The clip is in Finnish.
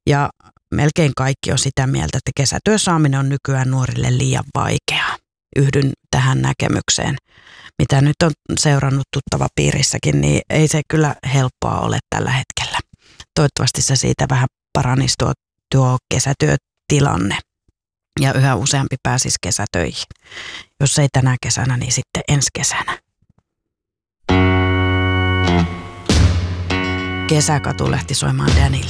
Ja melkein kaikki on sitä mieltä, että kesätyön saaminen on nykyään nuorille liian vaikeaa. Yhdyn tähän näkemykseen. Mitä nyt on seurannut tuttava piirissäkin, niin ei se kyllä helppoa ole tällä hetkellä. Toivottavasti se siitä vähän paranisi tuo kesätyötilanne ja yhä useampi pääsisi kesätöihin. Jos ei tänä kesänä, niin sitten ensi kesänä. Kesäkatu lähti soimaan Danille.